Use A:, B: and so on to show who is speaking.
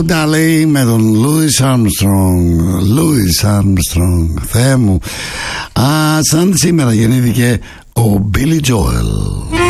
A: Dolly με τον Louis Armstrong. Θεέ μου. Σαν σήμερα γεννήθηκε ο Billy Joel.